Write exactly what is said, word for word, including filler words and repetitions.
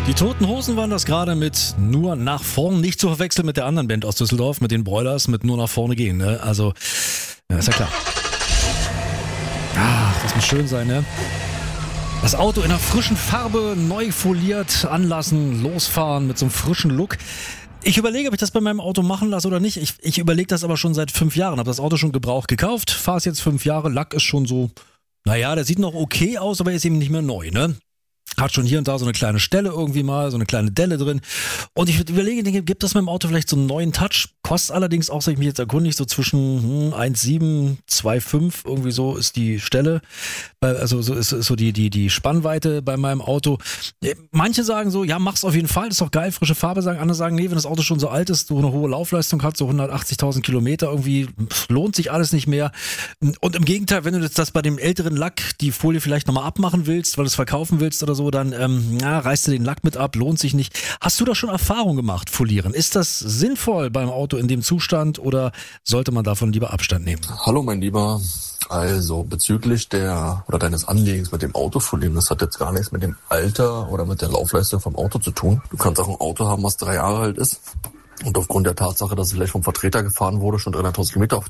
Die Toten Hosen waren das gerade mit Nur nach vorn, nicht zu verwechseln mit der anderen Band aus Düsseldorf, mit den Broilers, mit Nur nach vorne gehen, ne? Also, ja, ist ja klar. Ach, das muss schön sein, ne? Das Auto in einer frischen Farbe, neu foliert, anlassen, losfahren mit so einem frischen Look. Ich überlege, ob ich das bei meinem Auto machen lasse oder nicht. Ich, ich überlege das aber schon seit fünf Jahren. Habe das Auto schon gebraucht gekauft, fahre es jetzt fünf Jahre, Lack ist schon so, naja, der sieht noch okay aus, aber ist eben nicht mehr neu, ne? Hat schon hier und da so eine kleine Stelle irgendwie mal, so eine kleine Delle drin. Und ich überlege, denke, gibt das meinem Auto vielleicht so einen neuen Touch? Kostet allerdings auch, sag ich mich jetzt erkundigt, so zwischen hm, eins Komma sieben, zwei Komma fünf, irgendwie so ist die Stelle. Also so ist, ist so die, die, die Spannweite bei meinem Auto. Manche sagen so, ja, mach's auf jeden Fall, ist doch geil, frische Farbe, sagen. Andere sagen, nee, wenn das Auto schon so alt ist, so eine hohe Laufleistung hat, so hundertachtzigtausend Kilometer, irgendwie lohnt sich alles nicht mehr. Und im Gegenteil, wenn du jetzt das bei dem älteren Lack, die Folie vielleicht nochmal abmachen willst, weil du es verkaufen willst oder so, dann ähm, ja, reißt du den Lack mit ab, lohnt sich nicht. Hast du da schon Erfahrung gemacht, folieren? Ist das sinnvoll beim Auto in dem Zustand oder sollte man davon lieber Abstand nehmen? Hallo mein Lieber, also bezüglich der oder deines Anliegens mit dem Auto folieren, das hat jetzt gar nichts mit dem Alter oder mit der Laufleistung vom Auto zu tun. Du kannst auch ein Auto haben, was drei Jahre alt ist und aufgrund der Tatsache, dass es vielleicht vom Vertreter gefahren wurde, schon dreihunderttausend Kilometer auf